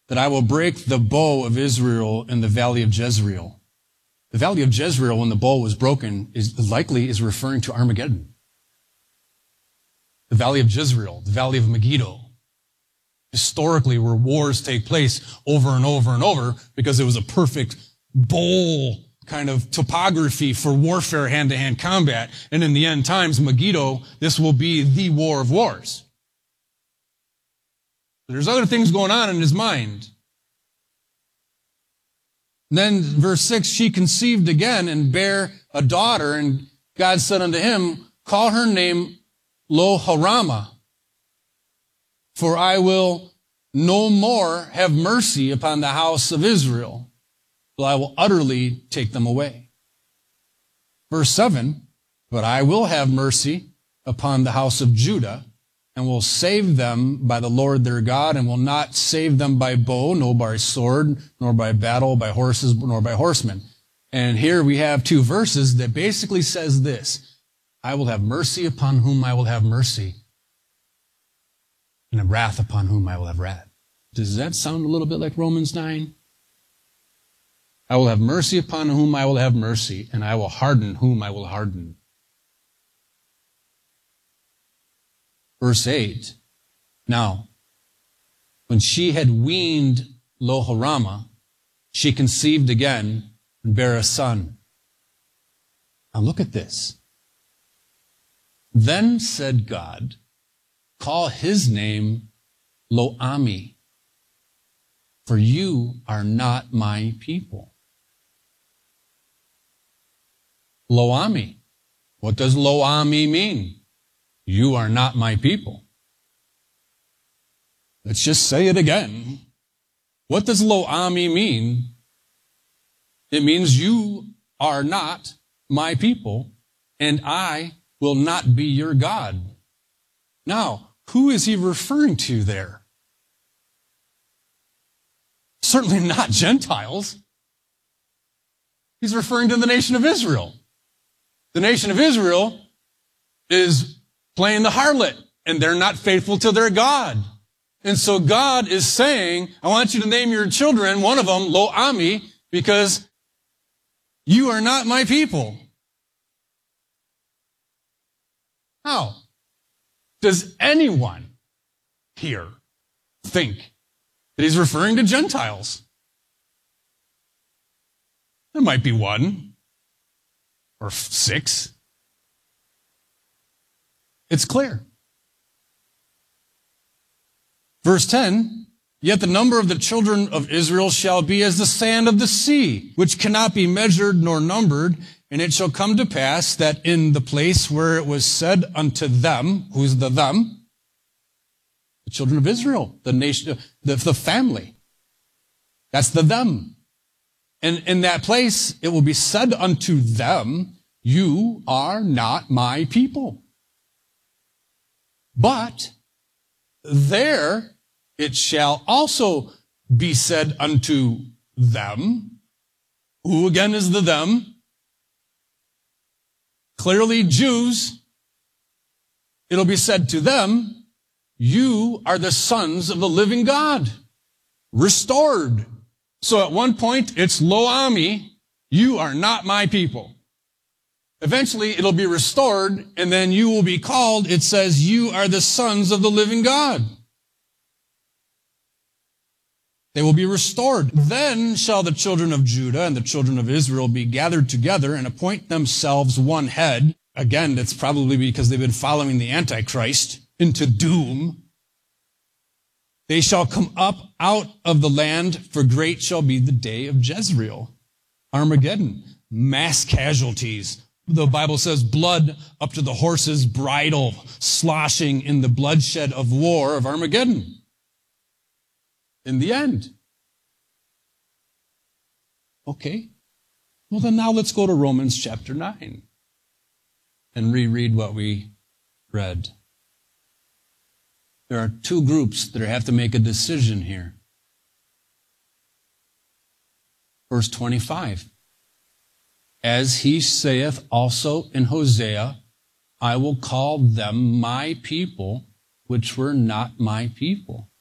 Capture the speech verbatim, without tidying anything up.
that I will break the bow of Israel in the valley of Jezreel. The valley of Jezreel, when the bow was broken, is likely is referring to Armageddon. The valley of Jezreel, the valley of Megiddo. Historically, where wars take place over and over and over, because it was a perfect bowl kind of topography for warfare, hand-to-hand combat. And in the end times, Megiddo, this will be the war of wars. There's other things going on in his mind. And then verse six, she conceived again and bare a daughter, and God said unto him, call her name Lo-Harama, for I will no more have mercy upon the house of Israel, but I will utterly take them away. Verse seven, but I will have mercy upon the house of Judah, and will save them by the Lord their God, and will not save them by bow, nor by sword, nor by battle, by horses, nor by horsemen. And here we have two verses that basically says this: I will have mercy upon whom I will have mercy, and a wrath upon whom I will have wrath. Does that sound a little bit like Romans nine? I will have mercy upon whom I will have mercy, and I will harden whom I will harden. Verse eight, now, when she had weaned Lo-Harama, she conceived again and bare a son. Now look at this. Then said God, call his name Lo-Ami, for you are not my people. Lo-Ami. What does Lo-Ami mean? You are not my people. Let's just say it again. What does Lo-Ami mean? It means you are not my people, and I will not be your God. Now, who is he referring to there? Certainly not Gentiles. He's referring to the nation of Israel. The nation of Israel is playing the harlot, and they're not faithful to their God. And so God is saying, I want you to name your children, one of them, Lo-Ami, because you are not my people. How? Does anyone here think that he's referring to Gentiles? There might be one or six. It's clear. Verse ten, yet the number of the children of Israel shall be as the sand of the sea, which cannot be measured nor numbered. And it shall come to pass that in the place where it was said unto them, who's the them? The children of Israel, the nation, the, the family. That's the them. And in that place, it will be said unto them, you are not my people. But there it shall also be said unto them. Who again is the them? Clearly Jews. It'll be said to them, you are the sons of the living God. Restored. So at one point it's Lo-Ami, you are not my people. Eventually it'll be restored, and then you will be called, it says, you are the sons of the living God. They will be restored. Then shall the children of Judah and the children of Israel be gathered together and appoint themselves one head. Again, that's probably because they've been following the Antichrist into doom. They shall come up out of the land, for great shall be the day of Jezreel. Armageddon. Mass casualties. The Bible says blood up to the horse's bridle, sloshing in the bloodshed of war of Armageddon. In the end. Okay. Well, then now let's go to Romans chapter nine and reread what we read. There are two groups that have to make a decision here. Verse twenty-five. As he saith also in Hosea, I will call them my people, which were not my people.